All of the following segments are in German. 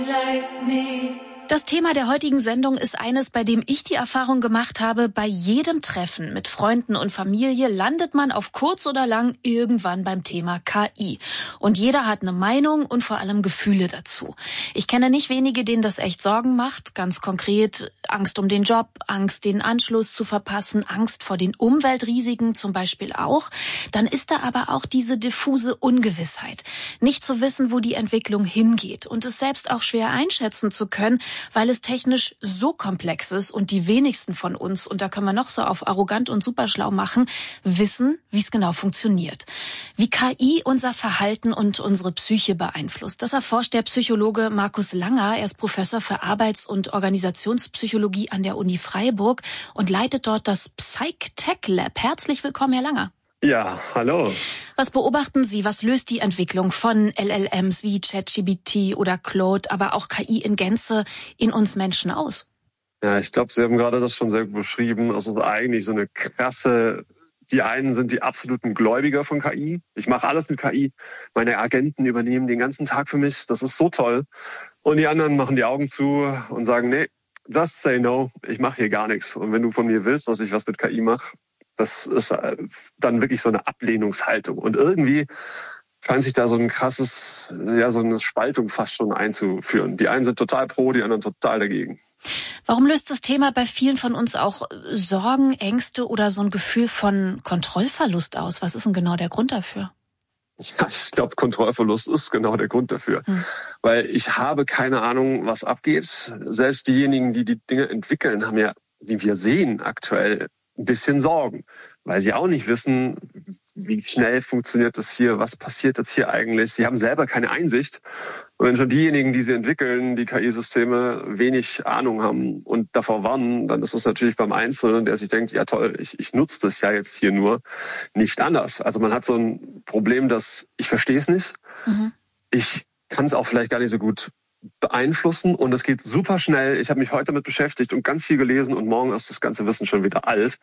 Das Thema der heutigen Sendung ist eines, bei dem ich die Erfahrung gemacht habe, bei jedem Treffen mit Freunden und Familie landet man auf kurz oder lang irgendwann beim Thema KI. Und jeder hat eine Meinung und vor allem Gefühle dazu. Ich kenne nicht wenige, denen das echt Sorgen macht. Ganz konkret Angst um den Job, Angst, den Anschluss zu verpassen, Angst vor den Umweltrisiken zum Beispiel auch. Dann ist da aber auch diese diffuse Ungewissheit. Nicht zu wissen, wo die Entwicklung hingeht und es selbst auch schwer einschätzen zu können, weil es technisch so komplex ist und die wenigsten von uns, und da können wir noch so auf arrogant und superschlau machen, wissen, wie es genau funktioniert. Wie KI unser Verhalten und unsere Psyche beeinflusst, das erforscht der Psychologe Markus Langer. Er ist Professor für Arbeits- und Organisationspsychologie an der Uni Freiburg und leitet dort das Psych-Tech Lab. Herzlich willkommen, Herr Langer. Ja, hallo. Was beobachten Sie? Was löst die Entwicklung von LLMs wie ChatGPT oder Claude, aber auch KI in Gänze in uns Menschen aus? Ja, ich glaube, Sie haben gerade das schon sehr gut beschrieben. Es ist eigentlich so eine krasse, die einen sind die absoluten Gläubiger von KI. Ich mache alles mit KI. Meine Agenten übernehmen den ganzen Tag für mich. Das ist so toll. Und die anderen machen die Augen zu und sagen, nee, just say no. Ich mache hier gar nichts. Und wenn du von mir willst, dass ich was mit KI mache, das ist dann wirklich so eine Ablehnungshaltung. Und irgendwie scheint sich da so ein krasses, so eine Spaltung fast schon einzuführen. Die einen sind total pro, die anderen total dagegen. Warum löst das Thema bei vielen von uns auch Sorgen, Ängste oder so ein Gefühl von Kontrollverlust aus? Was ist denn genau der Grund dafür? Ja, ich glaube, Kontrollverlust ist genau der Grund dafür. Weil ich habe keine Ahnung, was abgeht. Selbst diejenigen, die die Dinge entwickeln, haben ja, wie wir sehen, aktuell ein bisschen Sorgen, weil sie auch nicht wissen, wie schnell funktioniert das hier, was passiert jetzt hier eigentlich. Sie haben selber keine Einsicht. Und wenn schon diejenigen, die sie entwickeln, die KI-Systeme, wenig Ahnung haben und davor warnen, dann ist es natürlich beim Einzelnen, der sich denkt, ja toll, ich nutze das ja jetzt hier nur, nicht anders. Also man hat so ein Problem, dass ich verstehe es nicht. Ich kann es auch vielleicht gar nicht so gut beeinflussen und es geht super schnell. Ich habe mich heute damit beschäftigt und ganz viel gelesen und morgen ist das ganze Wissen schon wieder alt.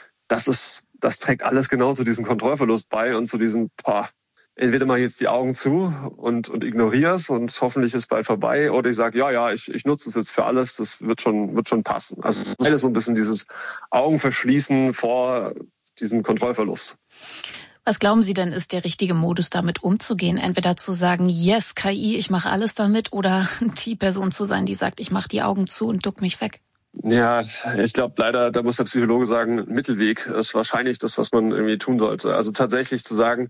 Das trägt alles genau zu diesem Kontrollverlust bei und zu diesem, entweder mache ich jetzt die Augen zu und ignoriere es und hoffentlich ist es bald vorbei, oder ich sage, ich nutze es jetzt für alles, das wird schon passen. Also es ist alles so ein bisschen dieses Augenverschließen vor diesem Kontrollverlust. Was glauben Sie denn, ist der richtige Modus, damit umzugehen? Entweder zu sagen, yes, KI, ich mache alles damit, oder die Person zu sein, die sagt, ich mache die Augen zu und duck mich weg? Ja, ich glaube leider, da muss der Psychologe sagen, Mittelweg ist wahrscheinlich das, was man irgendwie tun sollte. Also tatsächlich zu sagen,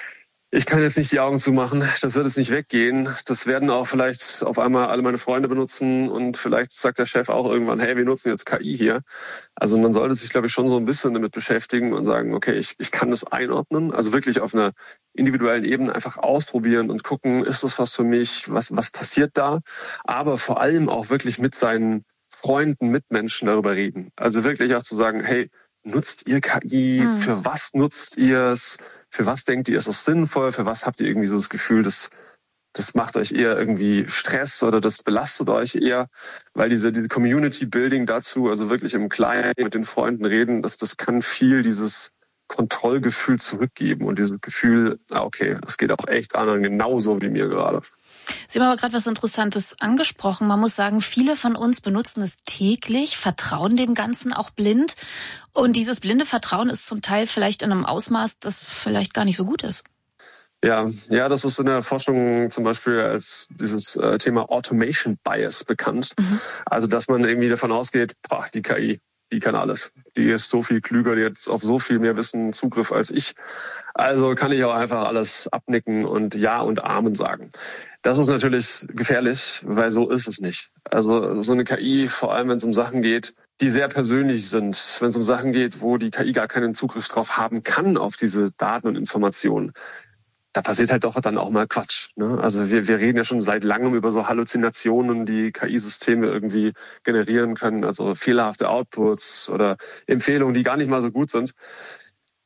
ich kann jetzt nicht die Augen zumachen, das wird jetzt nicht weggehen. Das werden auch vielleicht auf einmal alle meine Freunde benutzen und vielleicht sagt der Chef auch irgendwann, hey, wir nutzen jetzt KI hier. Also man sollte sich, glaube ich, schon so ein bisschen damit beschäftigen und sagen, okay, ich kann das einordnen. Also wirklich auf einer individuellen Ebene einfach ausprobieren und gucken, ist das was für mich, was passiert da? Aber vor allem auch wirklich mit seinen Freunden, Mitmenschen darüber reden. Also wirklich auch zu sagen, hey, nutzt ihr KI? Für was nutzt ihr es? Für was denkt ihr, ist es sinnvoll? Für was habt ihr irgendwie so das Gefühl, das macht euch eher irgendwie Stress oder das belastet euch eher? Weil diese Community-Building dazu, also wirklich im Kleinen mit den Freunden reden, das kann viel dieses Kontrollgefühl zurückgeben und dieses Gefühl, okay, das geht auch echt anderen genauso wie mir gerade. Sie haben aber gerade was Interessantes angesprochen. Man muss sagen, viele von uns benutzen es täglich, vertrauen dem Ganzen auch blind. Und dieses blinde Vertrauen ist zum Teil vielleicht in einem Ausmaß, das vielleicht gar nicht so gut ist. Ja, das ist in der Forschung zum Beispiel als dieses Thema Automation Bias bekannt. Also, dass man irgendwie davon ausgeht, die KI, die kann alles. Die ist so viel klüger, die hat auf so viel mehr Wissen Zugriff als ich. Also kann ich auch einfach alles abnicken und Ja und Amen sagen. Das ist natürlich gefährlich, weil so ist es nicht. Also so eine KI, vor allem wenn es um Sachen geht, die sehr persönlich sind, wenn es um Sachen geht, wo die KI gar keinen Zugriff drauf haben kann auf diese Daten und Informationen, da passiert halt doch dann auch mal Quatsch. Ne? Also wir reden ja schon seit langem über so Halluzinationen, die KI-Systeme irgendwie generieren können, also fehlerhafte Outputs oder Empfehlungen, die gar nicht mal so gut sind. Und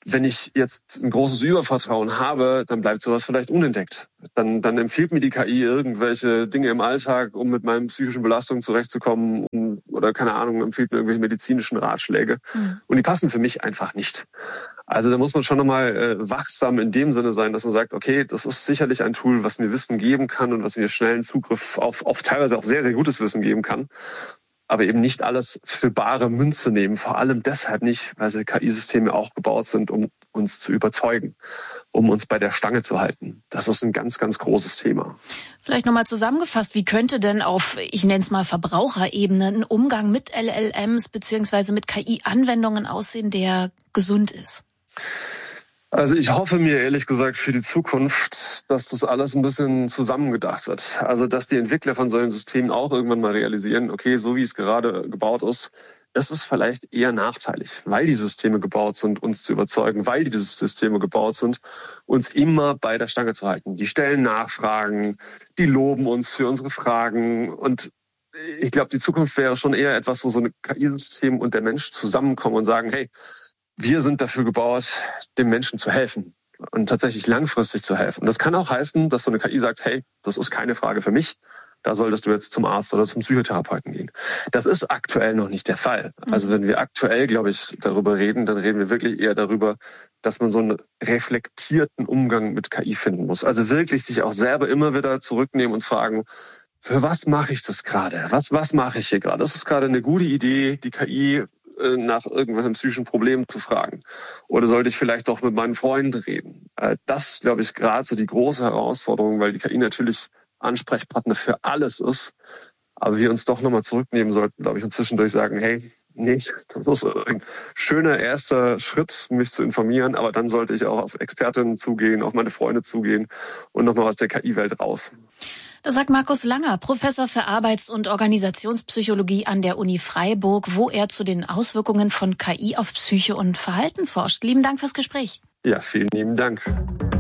wenn ich jetzt ein großes Übervertrauen habe, dann bleibt sowas vielleicht unentdeckt. Dann empfiehlt mir die KI irgendwelche Dinge im Alltag, um mit meinen psychischen Belastungen zurechtzukommen, oder keine Ahnung, empfiehlt mir irgendwelche medizinischen Ratschläge. Und die passen für mich einfach nicht. Also da muss man schon nochmal wachsam in dem Sinne sein, dass man sagt, okay, das ist sicherlich ein Tool, was mir Wissen geben kann und was mir schnellen Zugriff auf teilweise auch sehr, sehr gutes Wissen geben kann. Aber eben nicht alles für bare Münze nehmen. Vor allem deshalb nicht, weil die KI-Systeme auch gebaut sind, um uns zu überzeugen, um uns bei der Stange zu halten. Das ist ein ganz, ganz großes Thema. Vielleicht nochmal zusammengefasst, wie könnte denn auf, ich nenne es mal Verbraucherebene, ein Umgang mit LLMs bzw. mit KI-Anwendungen aussehen, der gesund ist? Also ich hoffe mir ehrlich gesagt für die Zukunft, dass das alles ein bisschen zusammengedacht wird. Also dass die Entwickler von solchen Systemen auch irgendwann mal realisieren, okay, so wie es gerade gebaut ist, es ist vielleicht eher nachteilig, weil die Systeme gebaut sind, uns zu überzeugen, weil diese Systeme gebaut sind, uns immer bei der Stange zu halten. Die stellen Nachfragen, die loben uns für unsere Fragen und ich glaube, die Zukunft wäre schon eher etwas, wo so ein KI-System und der Mensch zusammenkommen und sagen, hey, wir sind dafür gebaut, dem Menschen zu helfen und tatsächlich langfristig zu helfen. Und das kann auch heißen, dass so eine KI sagt, hey, das ist keine Frage für mich, da solltest du jetzt zum Arzt oder zum Psychotherapeuten gehen. Das ist aktuell noch nicht der Fall. Also wenn wir aktuell, glaube ich, darüber reden, dann reden wir wirklich eher darüber, dass man so einen reflektierten Umgang mit KI finden muss. Also wirklich sich auch selber immer wieder zurücknehmen und fragen, für was mache ich das gerade? Was mache ich hier gerade? Ist es gerade eine gute Idee, die KI nach irgendwelchen psychischen Problemen zu fragen? Oder sollte ich vielleicht doch mit meinen Freunden reden? Das, glaube ich, gerade so die große Herausforderung, weil die KI natürlich Ansprechpartner für alles ist. Aber wir uns doch nochmal zurücknehmen sollten, glaube ich, und zwischendurch sagen, hey, nee, das ist ein schöner erster Schritt, mich zu informieren. Aber dann sollte ich auch auf Expertinnen zugehen, auf meine Freunde zugehen und nochmal aus der KI-Welt raus. Das sagt Markus Langer, Professor für Arbeits- und Organisationspsychologie an der Uni Freiburg, wo er zu den Auswirkungen von KI auf Psyche und Verhalten forscht. Lieben Dank fürs Gespräch. Ja, vielen lieben Dank.